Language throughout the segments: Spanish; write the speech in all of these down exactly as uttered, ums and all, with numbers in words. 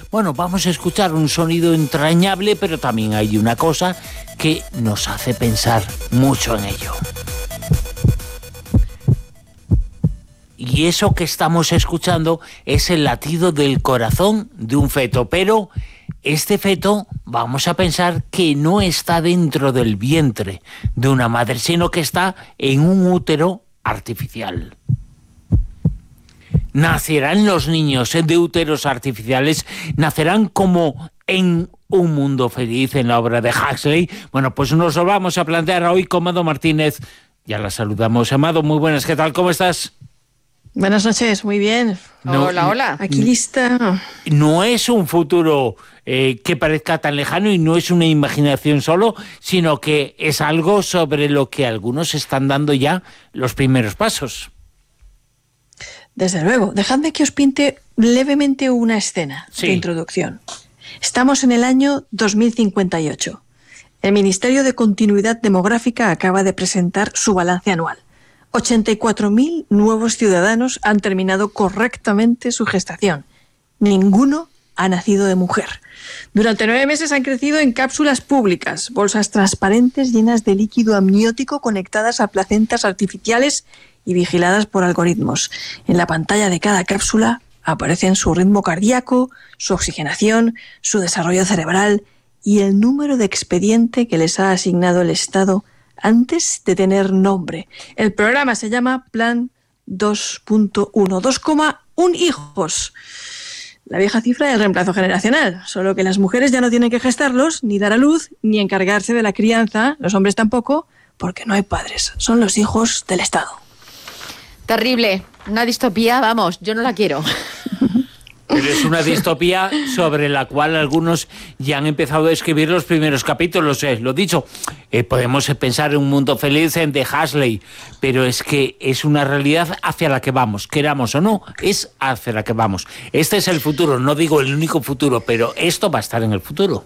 Bueno, vamos a escuchar un sonido entrañable, pero también hay una cosa que nos hace pensar mucho en ello. Y eso que estamos escuchando es el latido del corazón de un feto, pero este feto vamos a pensar que no está dentro del vientre de una madre, sino que está en un útero artificial. ¿Nacerán los niños de úteros artificiales? ¿Nacerán como en Un mundo feliz, en la obra de Huxley? Bueno, pues nos lo vamos a plantear hoy con Mado Martínez. Ya la saludamos. Amado, muy buenas, ¿qué tal? ¿Cómo estás? Buenas noches, muy bien. No, hola, hola. Aquí lista. No es un futuro eh, que parezca tan lejano y no es una imaginación solo, sino que es algo sobre lo que algunos están dando ya los primeros pasos. Desde luego. Dejadme que os pinte levemente una escena sí. de introducción. Estamos en el año dos mil cincuenta y ocho. El Ministerio de Continuidad Demográfica acaba de presentar su balance anual. ochenta y cuatro mil nuevos ciudadanos han terminado correctamente su gestación. Ninguno ha nacido de mujer. Durante nueve meses han crecido en cápsulas públicas, bolsas transparentes llenas de líquido amniótico conectadas a placentas artificiales y vigiladas por algoritmos. En la pantalla de cada cápsula aparecen su ritmo cardíaco, su oxigenación, su desarrollo cerebral y el número de expediente que les ha asignado el Estado antes de tener nombre. El programa se llama Plan dos punto uno, dos coma uno hijos. La vieja cifra del reemplazo generacional, solo que las mujeres ya no tienen que gestarlos, ni dar a luz, ni encargarse de la crianza, los hombres tampoco, porque no hay padres, son los hijos del Estado. Terrible, una distopía, vamos, yo no la quiero. Pero es una distopía sobre la cual algunos ya han empezado a escribir los primeros capítulos. Eh, lo dicho, eh, podemos pensar en un mundo feliz en de Huxley, pero es que es una realidad hacia la que vamos, queramos o no, es hacia la que vamos. Este es el futuro, no digo el único futuro, pero esto va a estar en el futuro.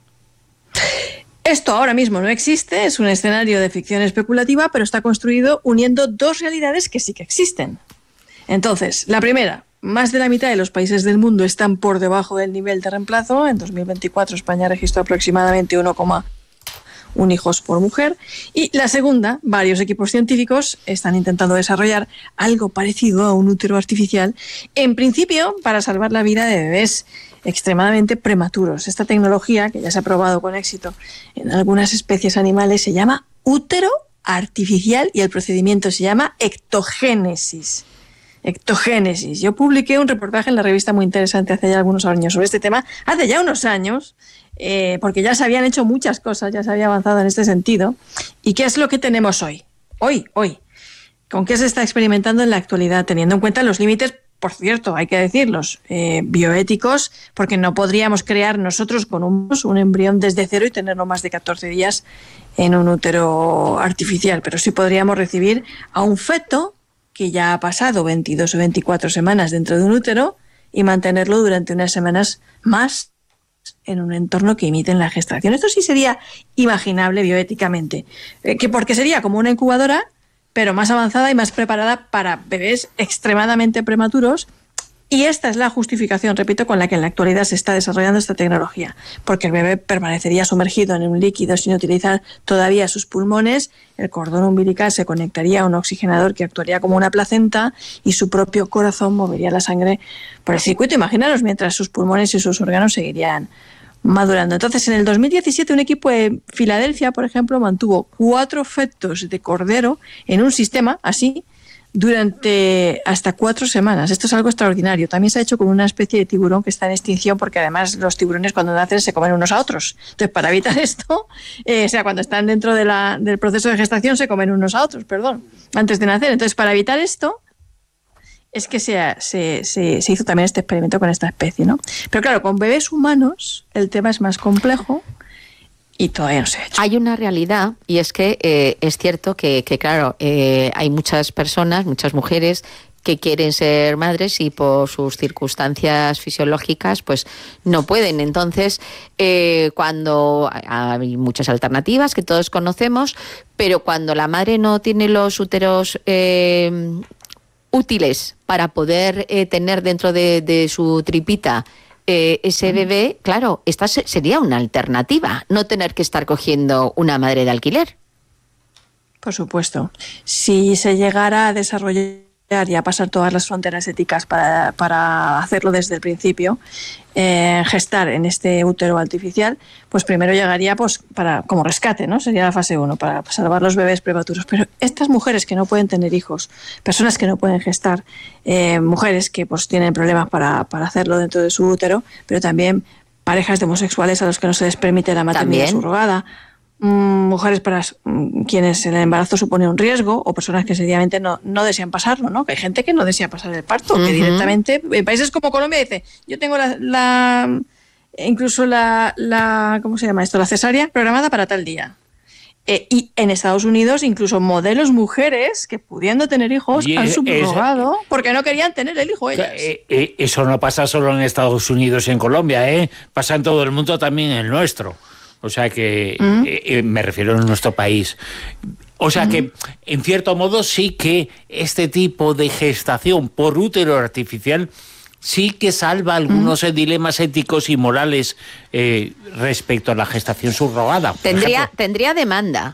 Esto ahora mismo no existe, es un escenario de ficción especulativa, pero está construido uniendo dos realidades que sí que existen. Entonces, la primera, más de la mitad de los países del mundo están por debajo del nivel de reemplazo. En dos mil veinticuatro España registró aproximadamente uno coma uno hijos por mujer. Y la segunda, varios equipos científicos están intentando desarrollar algo parecido a un útero artificial, en principio para salvar la vida de bebés extremadamente prematuros. Esta tecnología, que ya se ha probado con éxito en algunas especies animales, se llama útero artificial y el procedimiento se llama ectogénesis. Ectogénesis. Yo publiqué un reportaje en la revista muy interesante hace ya algunos años sobre este tema, hace ya unos años, eh, porque ya se habían hecho muchas cosas, ya se había avanzado en este sentido. ¿Y qué es lo que tenemos hoy? Hoy, hoy. ¿Con qué se está experimentando en la actualidad? Teniendo en cuenta los límites, por cierto, hay que decirlos, eh, bioéticos, porque no podríamos crear nosotros con un, un embrión desde cero y tenerlo más de catorce días en un útero artificial, pero sí podríamos recibir a un feto que ya ha pasado veintidós o veinticuatro semanas dentro de un útero y mantenerlo durante unas semanas más en un entorno que imite la gestación. Esto sí sería imaginable bioéticamente, eh, que porque sería como una incubadora, pero más avanzada y más preparada para bebés extremadamente prematuros. Y esta es la justificación, repito, con la que en la actualidad se está desarrollando esta tecnología, porque el bebé permanecería sumergido en un líquido sin utilizar todavía sus pulmones, el cordón umbilical se conectaría a un oxigenador que actuaría como una placenta y su propio corazón movería la sangre por el circuito. Imaginaros, mientras sus pulmones y sus órganos seguirían madurando. Entonces, en el dos mil diecisiete, un equipo de Filadelfia, por ejemplo, mantuvo cuatro fetos de cordero en un sistema así, durante hasta cuatro semanas. Esto es algo extraordinario. También se ha hecho con una especie de tiburón que está en extinción, porque además los tiburones cuando nacen se comen unos a otros. Entonces, para evitar esto, eh, o sea, cuando están dentro de la, del proceso de gestación se comen unos a otros, perdón, antes de nacer. Entonces, para evitar esto, es que se, se, se, se hizo también este experimento con esta especie, ¿no? Pero claro, con bebés humanos el tema es más complejo y todavía no se ha hecho. Hay una realidad, y es que eh, es cierto que, que claro, eh, hay muchas personas, muchas mujeres que quieren ser madres y por sus circunstancias fisiológicas pues no pueden. Entonces, eh, cuando hay muchas alternativas que todos conocemos, pero cuando la madre no tiene los úteros eh, útiles para poder eh, tener dentro de, de su tripita eh, ese bebé, claro, esta sería una alternativa, no tener que estar cogiendo una madre de alquiler. Por supuesto. Si se llegara a desarrollar y a pasar todas las fronteras éticas para, para hacerlo desde el principio, eh, gestar en este útero artificial, pues primero llegaría pues para como rescate, ¿no? Sería la fase uno, para salvar los bebés prematuros. Pero estas mujeres que no pueden tener hijos, personas que no pueden gestar, eh, mujeres que pues tienen problemas para, para hacerlo dentro de su útero, pero también parejas de homosexuales a los que no se les permite la maternidad ¿También? subrogada, mujeres para quienes el embarazo supone un riesgo o personas que sencillamente no, no desean pasarlo, ¿no? Que hay gente que no desea pasar el parto, uh-huh. que directamente en países como Colombia dice, yo tengo la, la incluso la, la ¿cómo se llama esto? La cesárea programada para tal día. Eh, y en Estados Unidos incluso modelos mujeres que pudiendo tener hijos y han subrogado es, porque no querían tener el hijo ellas. Eh, eh, eso no pasa solo en Estados Unidos y en Colombia, ¿eh? Pasa en todo el mundo, también en el nuestro. O sea que uh-huh. eh, me refiero a nuestro país. O sea uh-huh. que, en cierto modo, sí que este tipo de gestación por útero artificial sí que salva algunos uh-huh. dilemas éticos y morales eh, respecto a la gestación subrogada. Tendría, tendría demanda.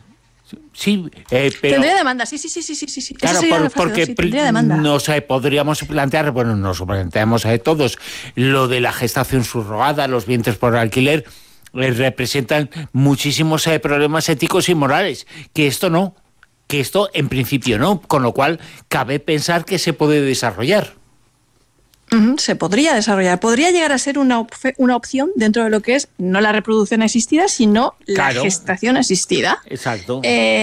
Sí, eh, pero... Tendría demanda, sí, sí, sí, sí, sí, sí. Claro, por, porque sí, nos eh, podríamos plantear, bueno, nos planteamos a todos lo de la gestación subrogada, los vientres por alquiler, representan muchísimos eh, problemas éticos y morales, que esto no, que esto en principio no, con lo cual cabe pensar que se puede desarrollar. Uh-huh, se podría desarrollar, podría llegar a ser una, op- una opción dentro de lo que es no la reproducción asistida, sino claro. la gestación asistida. Exacto.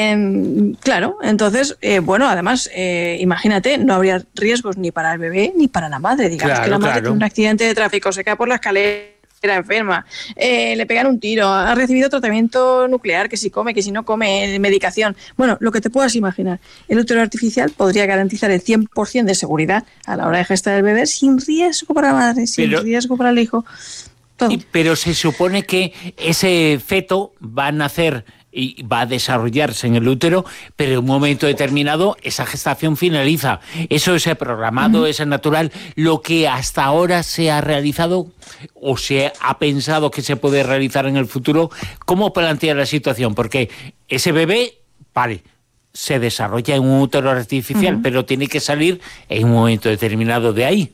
Eh, claro, entonces, eh, bueno, además, eh, imagínate, no habría riesgos ni para el bebé ni para la madre. Digamos claro, que la madre claro. tiene un accidente de tráfico, se cae por la escalera, era enferma, eh, le pegan un tiro, ha recibido tratamiento nuclear, que si come, que si no come, medicación. Bueno, lo que te puedas imaginar. El útero artificial podría garantizar el cien por ciento de seguridad a la hora de gestar el bebé sin riesgo para la madre, sin pero, riesgo para el hijo. Todo. Y, pero se supone que ese feto va a nacer y va a desarrollarse en el útero, pero en un momento determinado esa gestación finaliza. Eso es programado, uh-huh. es natural. Lo que hasta ahora se ha realizado o se ha pensado que se puede realizar en el futuro, ¿cómo plantea la situación? Porque ese bebé, vale, se desarrolla en un útero artificial, uh-huh. pero tiene que salir en un momento determinado de ahí.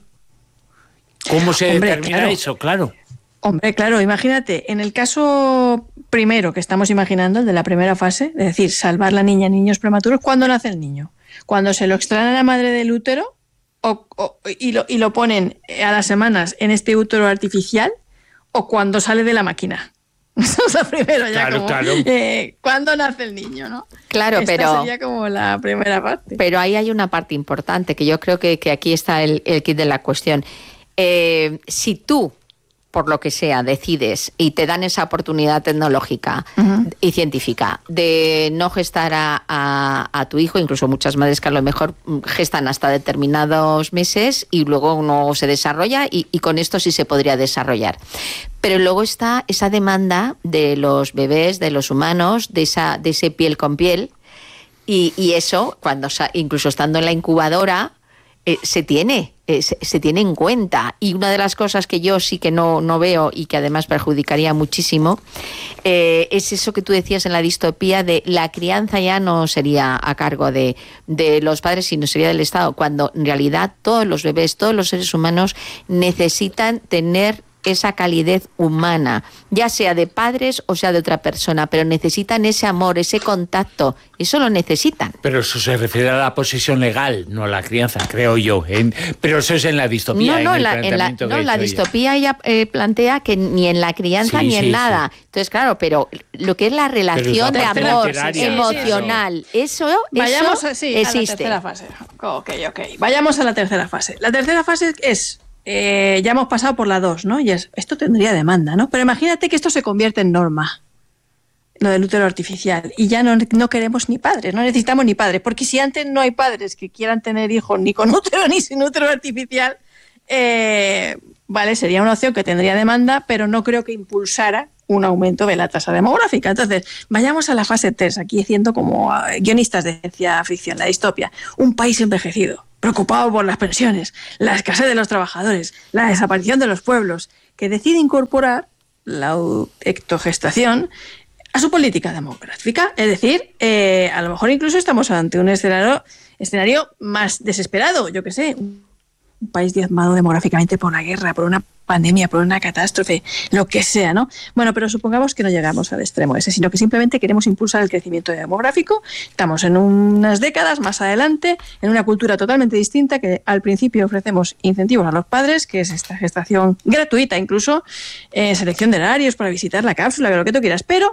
¿Cómo se Hombre, determina claro. eso? Claro. Hombre, claro, imagínate, en el caso primero que estamos imaginando, el de la primera fase, es decir, salvar la niña en niños prematuros, ¿cuándo nace el niño? ¿Cuando se lo extraen a la madre del útero o, o, y, lo, y lo ponen a las semanas en este útero artificial o cuando sale de la máquina? O sea, primero ya claro, como, claro. Eh, ¿cuándo nace el niño, no? Claro, Esta pero... sería como la primera parte. Pero ahí hay una parte importante, que yo creo que, que aquí está el, el kit de la cuestión. Eh, si tú, por lo que sea, decides y te dan esa oportunidad tecnológica uh-huh. y científica de no gestar a, a, a tu hijo, incluso muchas madres que a lo mejor gestan hasta determinados meses y luego no se desarrolla y, y con esto sí se podría desarrollar. Pero luego está esa demanda de los bebés, de los humanos, de esa de ese piel con piel y, y eso, cuando incluso estando en la incubadora, eh, se tiene... Se, se tiene en cuenta. Y una de las cosas que yo sí que no, no veo y que además perjudicaría muchísimo eh, es eso que tú decías en la distopía de la crianza ya no sería a cargo de, de los padres, sino sería del Estado, cuando en realidad todos los bebés, todos los seres humanos necesitan tener esa calidez humana, ya sea de padres o sea de otra persona, pero necesitan ese amor, ese contacto, eso lo necesitan. Pero eso se refiere a la posesión legal, no a la crianza, creo yo. ¿eh? Pero eso es en la distopía. No, no, en el la, en la, no la distopía ella eh, plantea que ni en la crianza sí, ni en sí, nada. Sí. Entonces, claro, pero lo que es la relación de amor emocional, sí, eso, eso Vayamos a, sí, existe. A la tercera fase. Ok, ok. Vayamos a la tercera fase. La tercera fase es... Eh, ya hemos pasado por la dos, ¿no? Y es, esto tendría demanda, ¿no? Pero imagínate que esto se convierte en norma, lo del útero artificial, y ya no, no queremos ni padres, no necesitamos ni padres, porque si antes no hay padres que quieran tener hijos ni con útero ni sin útero artificial, eh, vale, sería una opción que tendría demanda, pero no creo que impulsara un aumento de la tasa demográfica. Entonces, vayamos a la fase tres, aquí haciendo como uh, guionistas de ciencia ficción, la distopia, un país envejecido, preocupado por las pensiones, la escasez de los trabajadores, la desaparición de los pueblos. que decide incorporar la ectogestación a su política demográfica. Es decir, eh, a lo mejor incluso estamos ante un escenario, escenario más desesperado, yo qué sé, un país diezmado demográficamente por una guerra, por una pandemia, por una catástrofe, lo que sea, ¿no? Bueno, pero supongamos que no llegamos al extremo ese, sino que simplemente queremos impulsar el crecimiento demográfico. Estamos en unas décadas más adelante, en una cultura totalmente distinta, que al principio ofrecemos incentivos a los padres, que es esta gestación gratuita incluso, eh, selección de horarios para visitar la cápsula, lo que tú quieras, pero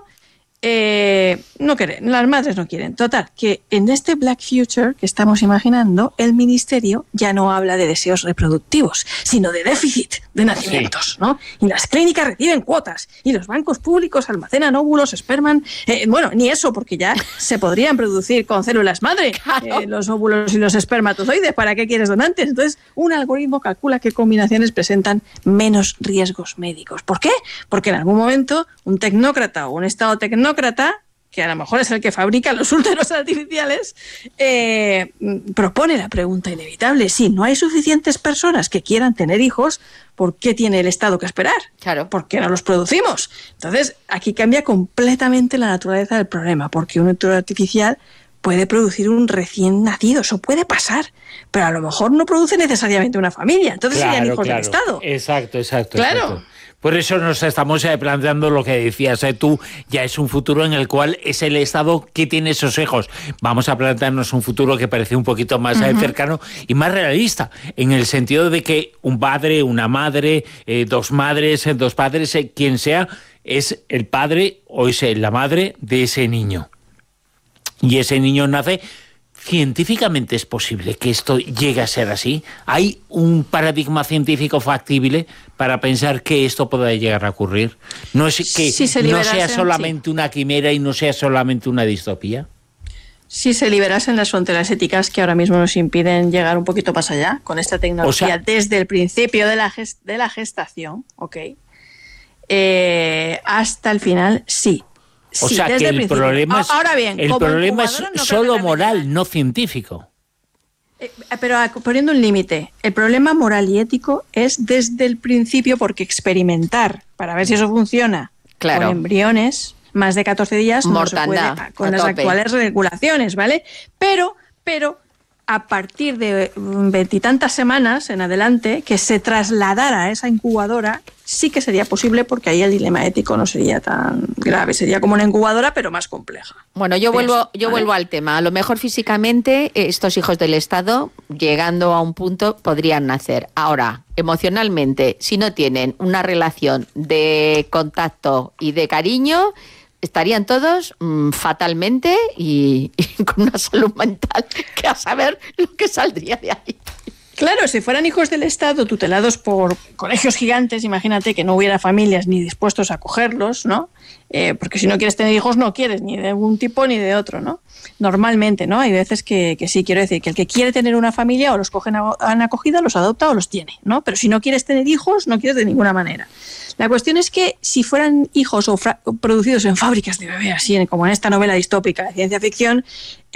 Eh, no quieren, las madres no quieren. Total, que en este Black Future que estamos imaginando, el ministerio ya no habla de deseos reproductivos, sino de déficit de nacimientos, sí. ¿no? Y las clínicas reciben cuotas, y los bancos públicos almacenan óvulos, esperman, eh, bueno, ni eso, porque ya se podrían producir con células madre, claro. eh, los óvulos y los espermatozoides. ¿Para qué quieres donantes? Entonces, un algoritmo calcula qué combinaciones presentan menos riesgos médicos. ¿Por qué? Porque en algún momento un tecnócrata o un estado tecnócrata, que a lo mejor es el que fabrica los úteros artificiales, eh, propone la pregunta inevitable: si no hay suficientes personas que quieran tener hijos, ¿por qué tiene el Estado que esperar? Claro. ¿Por qué no los producimos? Entonces, aquí cambia completamente la naturaleza del problema, porque un útero artificial puede producir un recién nacido, eso puede pasar, pero a lo mejor no produce necesariamente una familia, entonces claro, serían hijos claro. del Estado. Exacto, exacto. Claro. Exacto. Por eso nos estamos planteando lo que decías ¿eh? tú, ya es un futuro en el cual es el Estado que tiene esos hijos. Vamos a plantearnos un futuro que parece un poquito más uh-huh. cercano y más realista, en el sentido de que un padre, una madre, eh, dos madres, dos padres, eh, quien sea, es el padre o es la madre de ese niño. Y ese niño nace. ¿Científicamente es posible que esto llegue a ser así? ¿Hay un paradigma científico factible para pensar que esto pueda llegar a ocurrir? ¿No es que si se no sea solamente sí. una quimera y no sea solamente una distopía? Si se liberasen las fronteras éticas que ahora mismo nos impiden llegar un poquito más allá con esta tecnología, o sea, desde el principio de la, gest- de la gestación, ¿ok? Eh, hasta el final, sí. O sí, sea que el, el problema es, Ahora bien, el problema es no solo moral, no científico. Eh, pero poniendo un límite, el problema moral y ético es desde el principio, porque experimentar para ver si eso funciona claro. con embriones más de catorce días Mortandad, no se puede con las tope. actuales regulaciones, ¿vale? Pero, pero a partir de veintitantas semanas en adelante, que se trasladara a esa incubadora, sí que sería posible, porque ahí el dilema ético no sería tan grave, sería como una incubadora pero más compleja. Bueno, yo vuelvo, Eso, yo ¿vale? vuelvo al tema. A lo mejor físicamente estos hijos del Estado, llegando a un punto, podrían nacer. Ahora, emocionalmente, si no tienen una relación de contacto y de cariño, estarían todos mmm, fatalmente y, y con una salud mental que a saber lo que saldría de ahí. Claro, si fueran hijos del Estado tutelados por colegios gigantes, imagínate que no hubiera familias ni dispuestos a acogerlos, ¿no? Eh, porque si no quieres tener hijos, no quieres ni de un tipo ni de otro, ¿no? Normalmente, ¿no? Hay veces que, que sí, quiero decir, que el que quiere tener una familia o los cogen en acogida, los adopta o los tiene, ¿no? Pero si no quieres tener hijos, no quieres de ninguna manera. La cuestión es que si fueran hijos o fra- producidos en fábricas de bebé, así como en esta novela distópica de ciencia ficción,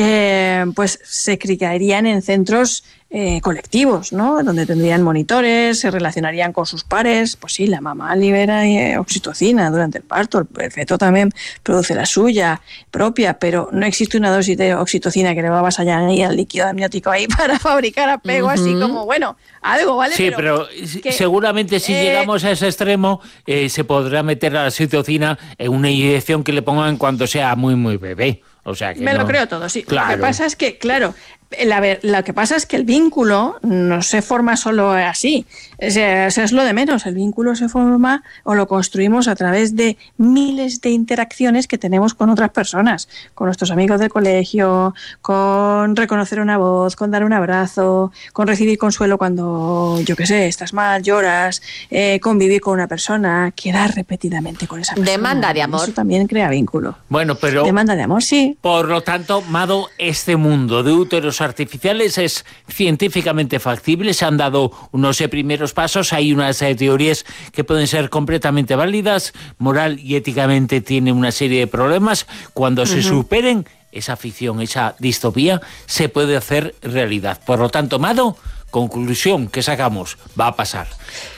eh, pues se criarían en centros eh, colectivos, ¿no? Donde tendrían monitores, se relacionarían con sus pares. Pues sí, la mamá libera eh, oxitocina durante el parto, el feto también produce la suya propia, pero no existe una dosis de oxitocina que le va a avasallar ahí al líquido amniótico ahí para fabricar apego, uh-huh. así como, bueno, algo, ¿vale? Sí, pero, pero que, seguramente si eh, llegamos a ese extremo eh, se podrá meter la oxitocina en una inyección que le pongan cuando sea muy, muy bebé. O sea que me no. lo creo todo, sí. Claro. Lo que pasa es que, claro, la, lo que pasa es que el vínculo no se forma solo así. O sea, eso es lo de menos. El vínculo se forma o lo construimos a través de miles de interacciones que tenemos con otras personas, con nuestros amigos del colegio, con reconocer una voz, con dar un abrazo, con recibir consuelo cuando, yo qué sé, estás mal, lloras, eh, convivir con una persona, quedar repetidamente con esa persona. Demanda de amor. Eso también crea vínculo. Bueno, pero... Demanda de amor, sí. Por lo tanto, Mado, este mundo de úteros artificiales es científicamente factible, se han dado unos eh, primeros pasos, hay unas eh, teorías que pueden ser completamente válidas, moral y éticamente tiene una serie de problemas. Cuando uh-huh. se superen esa ficción, esa distopía, se puede hacer realidad. Por lo tanto, Mado, conclusión que sacamos, va a pasar.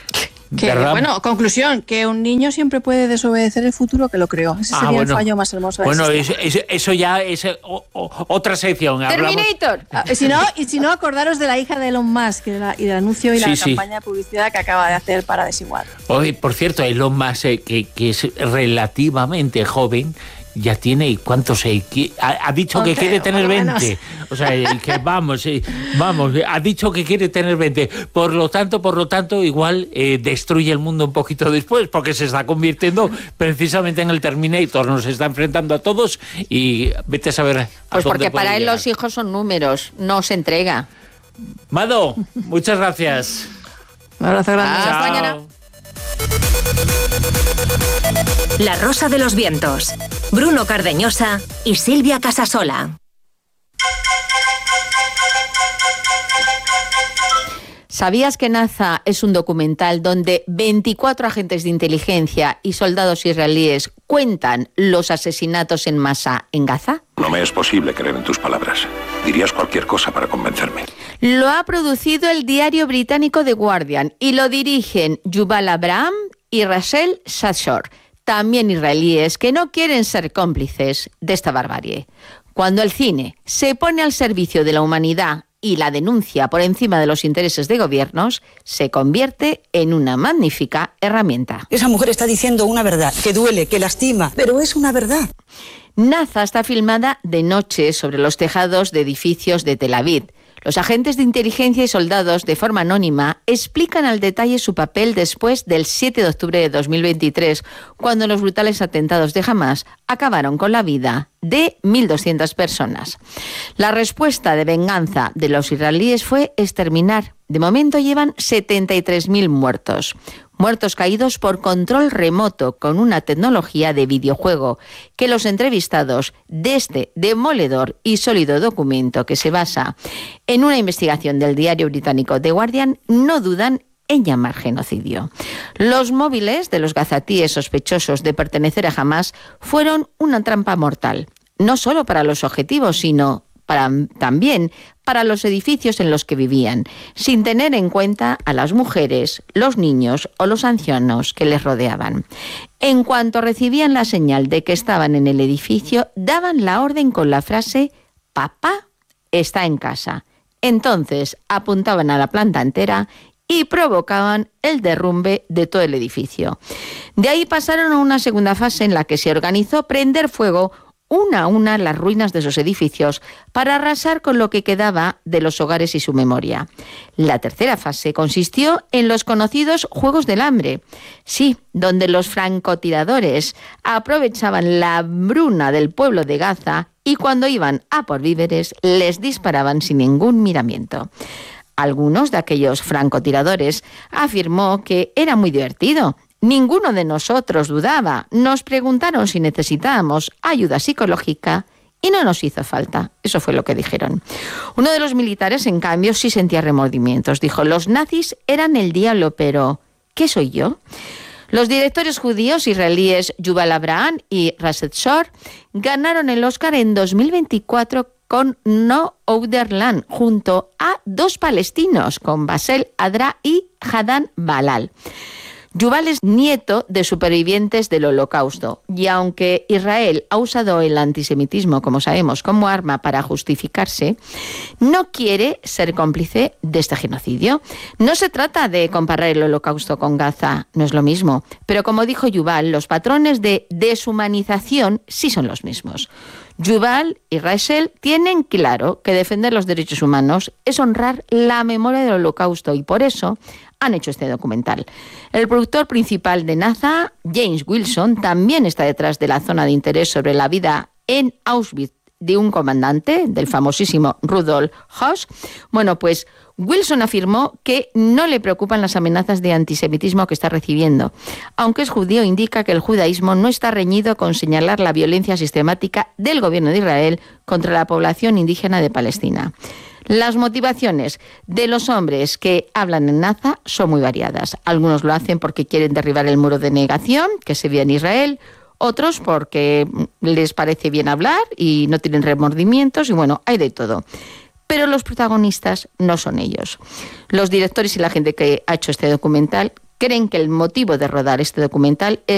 Que, ¿verdad? bueno, conclusión, que un niño siempre puede desobedecer el futuro que lo creó. Ese sería ah, bueno. el fallo más hermoso. Bueno, eso, eso ya es o, o, otra sección. Terminator. Y si, no, y si no, acordaros de la hija de Elon Musk y, de la, y del anuncio y sí, la sí. campaña de publicidad que acaba de hacer para Desigual. Oye, por cierto, Elon Musk, eh, que, que es relativamente joven, ya tiene, ¿cuántos? Eh, ha, ha dicho okay, que quiere tener veinte. O sea, que vamos, eh, vamos, ha dicho que quiere tener veinte. Por lo tanto, por lo tanto, igual eh, destruye el mundo un poquito después, porque se está convirtiendo precisamente en el Terminator. Nos está enfrentando a todos y vete a saber. A pues porque para él llegar. Los hijos son números, no se entrega. Mado, muchas gracias. Un abrazo grande. Hasta mañana. La Rosa de los Vientos. Bruno Cardeñosa y Silvia Casasola. ¿Sabías que NASA es un documental donde veinticuatro agentes de inteligencia y soldados israelíes cuentan los asesinatos en masa en Gaza? No me es posible creer en tus palabras. Dirías cualquier cosa para convencerme. Lo ha producido el diario británico The Guardian y lo dirigen Yuval Abraham y Rachel Shachor, también israelíes que no quieren ser cómplices de esta barbarie. Cuando el cine se pone al servicio de la humanidad y la denuncia por encima de los intereses de gobiernos, se convierte en una magnífica herramienta. Esa mujer está diciendo una verdad, que duele, que lastima, pero es una verdad. NASA está filmada de noche sobre los tejados de edificios de Tel Aviv. Los agentes de inteligencia y soldados, de forma anónima, explican al detalle su papel después del siete de octubre de dos mil veintitrés, cuando los brutales atentados de Hamás acabaron con la vida de mil doscientas personas. La respuesta de venganza de los israelíes fue exterminar. De momento llevan setenta y tres mil muertos. Muertos caídos por control remoto con una tecnología de videojuego que los entrevistados de este demoledor y sólido documento, que se basa en una investigación del diario británico The Guardian, no dudan en llamar genocidio. Los móviles de los gazatíes sospechosos de pertenecer a Hamás fueron una trampa mortal, no solo para los objetivos, sino para, también para los edificios en los que vivían, sin tener en cuenta a las mujeres, los niños o los ancianos que les rodeaban. En cuanto recibían la señal de que estaban en el edificio, daban la orden con la frase «Papá está en casa». Entonces apuntaban a la planta entera y provocaban el derrumbe de todo el edificio. De ahí pasaron a una segunda fase en la que se organizó prender fuego una a una las ruinas de esos edificios para arrasar con lo que quedaba de los hogares y su memoria. La tercera fase consistió en los conocidos Juegos del Hambre, sí, donde los francotiradores aprovechaban la hambruna del pueblo de Gaza y cuando iban a por víveres les disparaban sin ningún miramiento. Algunos de aquellos francotiradores afirmó que era muy divertido. Ninguno de nosotros dudaba. Nos preguntaron si necesitábamos ayuda psicológica y no nos hizo falta. Eso fue lo que dijeron. Uno de los militares, en cambio, sí sentía remordimientos. Dijo, los nazis eran el diablo, pero ¿qué soy yo? Los directores judíos israelíes Yuval Abraham y Rachel Shachor ganaron el Oscar en dos mil veinticuatro con No Other Land, junto a dos palestinos, con Basel Adra y Hadan Balal. Yuval es nieto de supervivientes del Holocausto y aunque Israel ha usado el antisemitismo, como sabemos, como arma para justificarse, no quiere ser cómplice de este genocidio. No se trata de comparar el Holocausto con Gaza, no es lo mismo, pero como dijo Yuval, los patrones de deshumanización sí son los mismos. Yuval y Rachel tienen claro que defender los derechos humanos es honrar la memoria del Holocausto y por eso han hecho este documental. El productor principal de NASA, James Wilson, también está detrás de la zona de interés sobre la vida en Auschwitz de un comandante, del famosísimo Rudolf Höss. Bueno, pues Wilson afirmó que no le preocupan las amenazas de antisemitismo que está recibiendo. Aunque es judío, indica que el judaísmo no está reñido con señalar la violencia sistemática del gobierno de Israel contra la población indígena de Palestina. Las motivaciones de los hombres que hablan en NASA son muy variadas. Algunos lo hacen porque quieren derribar el muro de negación que se ve en Israel, otros porque les parece bien hablar y no tienen remordimientos, y bueno, hay de todo. Pero los protagonistas no son ellos. Los directores y la gente que ha hecho este documental creen que el motivo de rodar este documental es